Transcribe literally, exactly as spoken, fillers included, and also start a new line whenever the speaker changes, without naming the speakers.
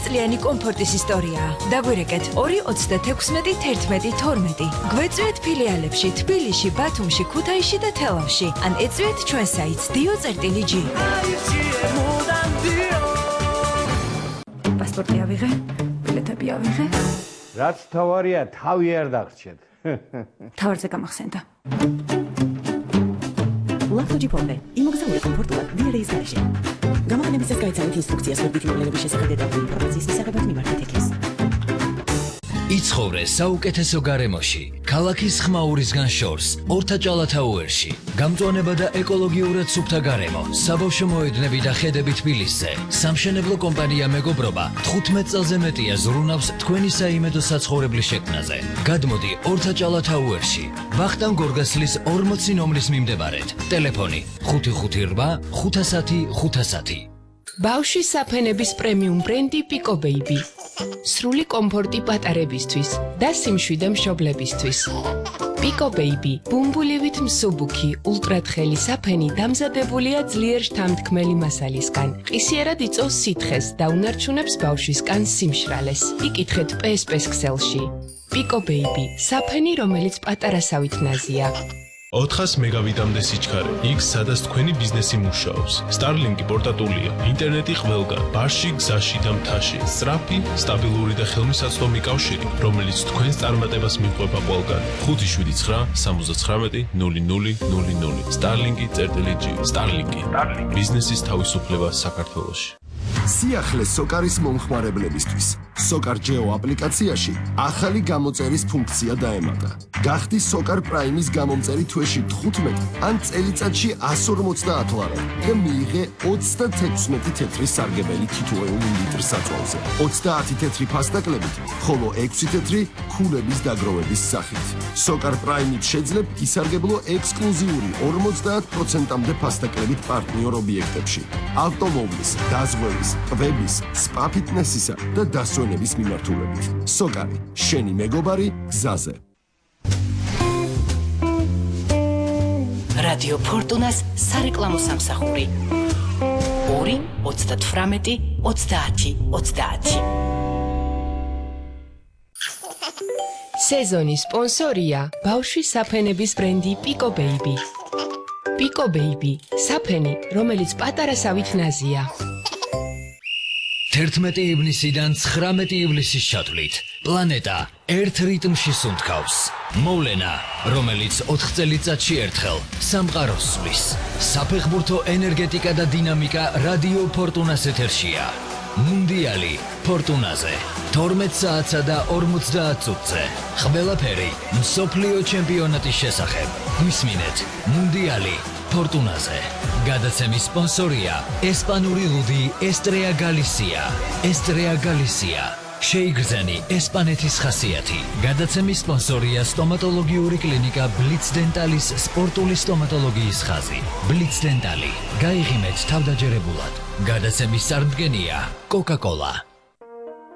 წლიანი კომფორტის ისტორიაა. დაგვირეკეთ ორი ოცდათექვსმეტი თერთმეტი თორმეტი. გვეწვიეთ ფილიალებში თბილისში, ბათუმში, ქუთაისში და თელავში. ან ეწვიეთ ჩვენ საიტს dio წერტილი g. პასპორტი ავიღე, ბილეთები ავიღე.
რაც თავარია, თავი არ დაგრჩეთ.
თავარზე გამახსენდა.
ლაფტოჯი პონდე, იმოგზაურე კომფორტულად დიარეის გარეშე. გამოგონებისას გაიცანით ინსტრუქციას მოდით მოვლენების შესახებ დეტალური ინფორმაციის მისაღებად მიმართეთ ექეს.
იცხოვრე საუკეთესო გარემოში, ქალაქის ხმაურისგან შორს, ორთაჭალათაუერში. გამწვანება და ეკოლოგიურად სუფთა გარემო, საბავშვო მოედნები და ხედები თბილისზე. სამშენებლო კომპანია მეგობრობა თხუთმეტ წელზე მეტია ზრუნავს თქვენი საიმედო საცხოვრებლის შექმნაზე. გადმოდი ორთაჭალათაუერში, ვახტანგ გორგასლის ორმოცი ნომრის მიმდებარედ. ტელეფონი ხუთი ხუთი რვა ხუთასათი ხუთასათი.
ბავშვის საფენების პრემიუმ ბრენდი Pico Baby. სრული კომფორტი პატარებისთვის და სიმშვიდე მშობლებისთვის. Pico Baby, ბუმბულივით მსუბუქი, ულტრათხელი საფენი დამზადებულია ძლიერ შთამთქმელი მასალისგან. ყისიერად იწვევს სითხეს და უნარჩუნებს ბავშვის კანს სიმშრალეს. იკითხეთ პე ეს პე-ს ქსელში. Pico Baby, საფენი, რომელიც პატარასავით ნაზია.
ოთხას მეგავიტამდე სიჩქარე, იქ სადაც თქვენი ბიზნესი მუშაობს. Starlink პორტატულია, ინტერნეტი ყველგან, ბარში, გზაში და მთაში. სწრაფი, სტაბილური და ხელმისაწვდომი კავშირი, რომელიც თქვენს წარმატებას მიყვება ყველგან. ხუთი შვიდი ცხრა სამოცდათხრამეტი ნული ნული ნული ნული. Starlink წერტილი G. Starlink. ბიზნესის თავისუფლება საქართველოში.
სიახლე სოკარის მომხმარებლებისთვის. Sokar Geo აპლიკაციაში ახალი გამოწერის ფუნქცია დაემატა. გახდი Sokar Prime-ის გამომწერი თვეში თხუთმეტ ან წელიწადში εκατს ორმოცდაათ ლარი და მიიღე ოცდათექვსმეტი თეთრი სარგებელი თითოეული ლიტრის საწვავზე. ოცდაათი თეთრი ფასტაკლებით, ხოლო ექვსი თეთრი ქულების დაგროვების სახით. Sokar Prime-ით შეძლებ ისარგებლო ექსკლუზიური ორმოცდაათ პროცენტამდე ფასტაკლებით პარტნიორ ობიექტებში. ავტომობილის, დაზღვევის, ტბების, სპა ფიტნესისა და დასვენების მიმართულებით. Sokar, შენი მეგობარი გზაზე.
რადიო ფორტუნას სარეკლამო სამსახური. ორი ოცდათვრამეტი ოცდაათი ოცდაათი.
სეზონის სპონსორია ბავშვის საფენების ბრენდი Pico Baby. Pico Baby, საფენი, რომელიც პატარასავით ნაზია.
თერთმეტი ივნისიდან ცხრამეტი ივლისის ჩათვლით პლანეტა ერთ რიტმში სუნთქავს. მოვლენა, რომელიც ოთხ წელიწადში ერთხელ სამყაროს სვლის. საფეხბურთო ენერგეტიკა და დინამიკა რადიო ფორტუნას ეთერშია. მუნდიალი ფორტუნაზე თორმეტ საათსა და ორმოცდაათ წუთზე. ყველაფერი მსოფლიო ჩემპიონატის შესახებ. გვისმინეთ მუნდიალი ფორტუნაზე. გადაცემის სპონსორია ესპანური ლუდი ესტრეა გალისია. ესტრეა გალისია. შეიგრძენი ესპანეთის ხასიათი. გადაცემის სპონსორია სტომატოლოგიური კლინიკა ბლიც დენტალის სპორტული სტომატოლოგიის ხაზი. ბლიც დენტალი. გაიღიმეთ თავდაჯერებულად. გადაცემის წარმდგენია კოკა-კოლა.